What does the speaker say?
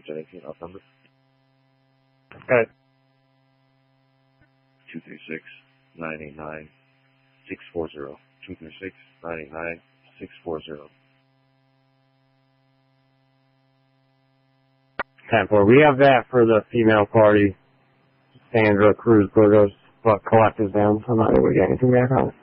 Route 17, off number. Okay. 236-989-640. 236-989-640. 10-4. We have that for the female party. Sandra Cruz Burgos, but collectives down. I'm not able to get anything back on it.